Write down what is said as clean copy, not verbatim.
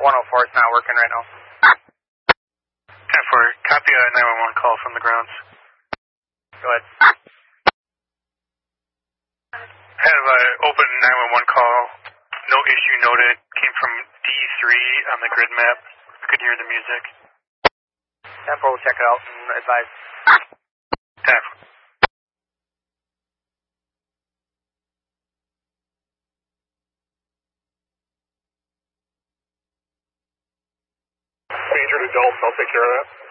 104 is not working right now. 10-4, copy a 911 call from the grounds. Go ahead. Have an open 911 call. No issue noted. Came from D3 on the grid map. Could hear the music. 10-4 will check it out and advise. 10-4. Major adults, I'll take care of that.